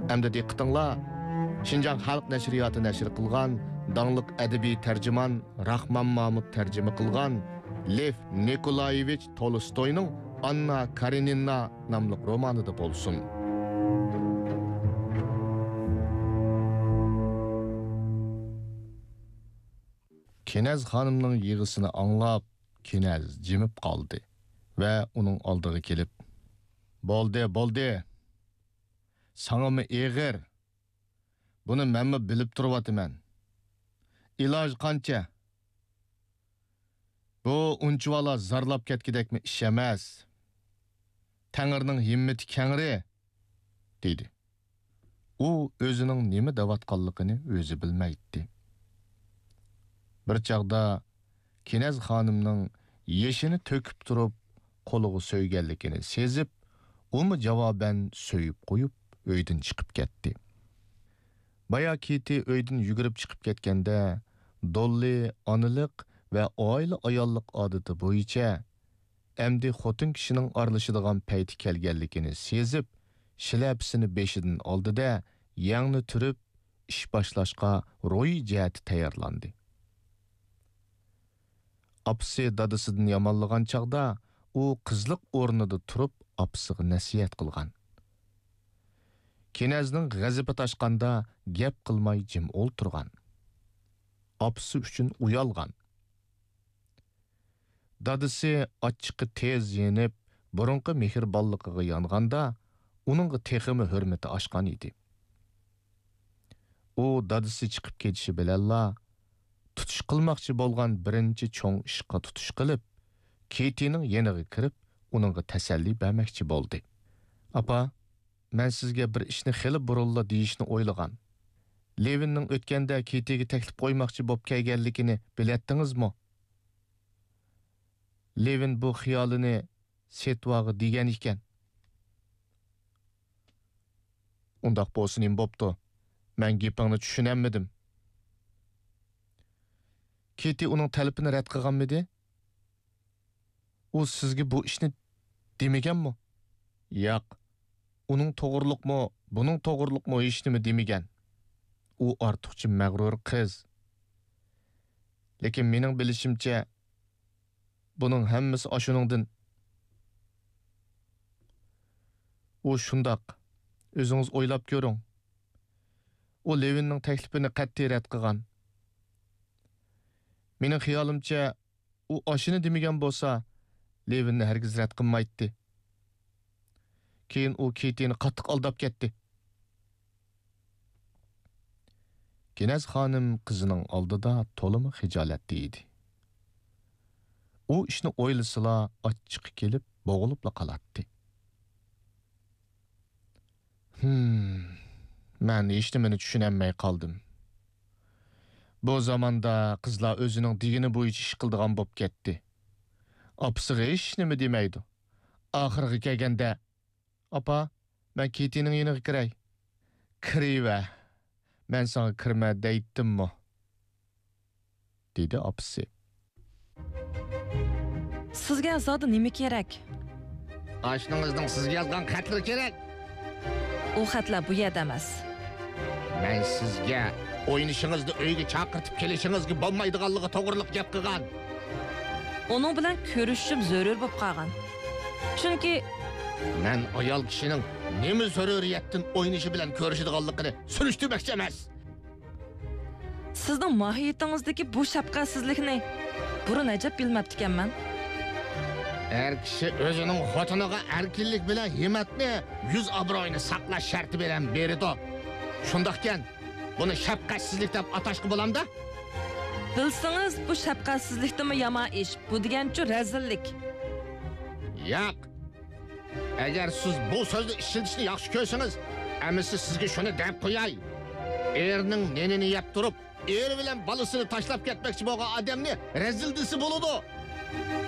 Әмді диqqətinglar, Şinjan Xalq Nəşriyyatı nəşr qılğan, dağlıq ədəbi tərcüman Rahman Mahmud tərcümə qılğan Lev Nikolayevich Tolstoy'nun Anna Karenina namlıq romanıda bolsun. Kenaz xanımның yığısını anlap, Kenaz jimib qaldı və onun aldığı kelib, Boldi. Sanımı eğir. Bunu mənmi bilib turvatımən. İlaj qancha? Bu unchuvala zarlab ketgidekmi ish emas. Tangirning himmati kangri, dedi. U o'zining nima davatqanligini o'zi bilmaydi. Bir chaqda Kenaz xonimning yeshini to'kib turib, qo'liga so'yganligini sezib, uni javoban so'yib qo'yib, uydan chiqib ketdi. Baya Kitty uydan yugurib chiqib ketganda, Dolly oniliq va oila ayollik odati bo'yicha endi xotin kishining aralashadigan payti kelganligini sezib, shilapsini beshidan oldida yangni turib, ish boshlashga ro'yi jihati tayyorlandi. Apsi dadasidan yomonlagan chaqda, u qizliq o'rnida turib, apsiga nasihat qilgan. Kenazning g'azabi tashqanda gap qilmay jim o'ltirgan. Apsi uchun uyalgan. Dadasi achchiqi tez yenib, burunqi mehribonligiga yonganda, uning teximi hurmati oshgan edi. U dadasi chiqib ketishi bilanla tutish qilmoqchi bo'lgan birinchi cho'ng ishqa tutish qilib, Kitty'ning yeniga kirib, uningga tasalli bermoqchi bo'ldi. Apa, men sizga bir ishni xili burunla deyishni o'ylagan. Levinning o'tganda Kitty'ga taklif qo'ymoqchi bo'lib kelganligini biletdingizmi? Levin bu xiyolini Setvog'i degan ekan. Undaq bo'lsin ham bo'pti. Men gapingni tushunolmadim. Kitty uning talabini rad qilganmidi? U sizga bu ishni demaganmi? Yo'q. Uning to'g'riliqmi, buning to'g'riliqmi hech nima demagan. U ortiqcha mag'rur qiz. Lekin mening bilishimcha buning hammasi ashuningdan. U shundoq. O'zingiz o'ylab ko'ring. U Levinning taklifini qat'iy rad qilgan. Mening xiyolimcha u ashini demagan bo'lsa, Levinni hargiz rad qilmaydi. Keyin u Kitty'ni qattiq aldab ketdi. Kenaz xonim qizining oldida to'limi xijolatli edi. U ishni o'ylasila achchiq kelib, bo'g'ilibla qolatdi. Men hech nimani tushunolmay qoldim. Bu zamonda qizlar o'zining digini bo'yicha ish qildigan bo'lib ketdi. Apsiga hech nima demaydi. Oxirgi kelganda, "Apa, men Kitty'ning yeniga kiray." "Kiriva. Men sana kirma deytdimmi?" dedi apsi. Sizga zodi nima kerak? Oshningizning sizga yozgan xatlar kerak. U xatlar bu yerda emas. Men sizga o'ynishingizni uyga chaqirtib kelishingizga bo'lmaydiganligi to'g'riliq gap qilgan. Onun bilan ko'rishim zarur bo'lib qolgan. Chunki men ayol kishining nima zaruriyatdan o'ynishi bilan ko'rishadiganligini surishtirmoqchi emas. Sizning mohiyatingizdagi bu shafqatsizlikni burun ajab bilmabdi ekanman. Her kishi o'zining xotiniga erkinlik bilan himmatni, yuz obro'yini saqlash sharti bilan berdi. Shundaqkan, buni shafqatsizlik deb atashga bo'lamda? Bilsangiz bu shafqatsizlikdimi yomon ish, bu degancha razillik. Yo'q. Agar siz bu so'zni ishlatishni yaxshi ko'rsangiz, amisi sizga shuni deb qo'yay. Erning nenini yeb turib, er bilan bolasini tashlab ketmoqchi bo'lgan odamni razil desi bo'ladi.